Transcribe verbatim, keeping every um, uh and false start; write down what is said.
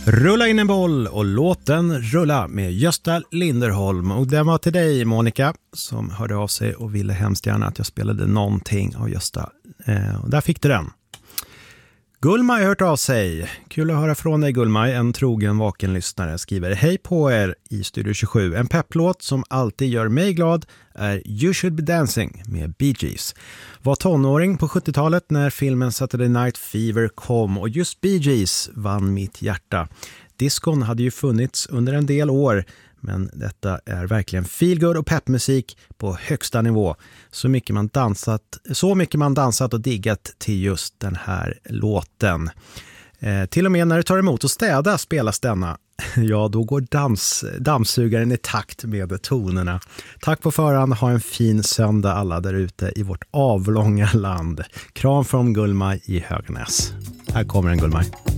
Rulla in en boll och låt den rulla med Gösta Linderholm. Och det var till dig, Monica, som hörde av sig och ville hemskt gärna att jag spelade någonting av Gösta. Eh, och där fick du den. Gullmaj har hört av sig. Kul att höra från dig, Gullmaj. En trogen vakenlyssnare skriver: hej på er i Studio tjugosju. En pepplåt som alltid gör mig glad är You Should Be Dancing med Bee Gees. Var tonåring på sjuttiotalet när filmen Saturday Night Fever kom och just Bee Gees vann mitt hjärta. Diskon hade ju funnits under en del år, men detta är verkligen feelgood och peppmusik på högsta nivå. Så mycket man dansat, så mycket man dansat och diggat till just den här låten. Eh, till och med när det tar emot att städa spelas denna. Ja, då går dans, dammsugaren i takt med tonerna. Tack på förhand, ha en fin söndag alla där ute i vårt avlånga land. Kram från Gullmaj i Högnäs. Här kommer en Gullmaj.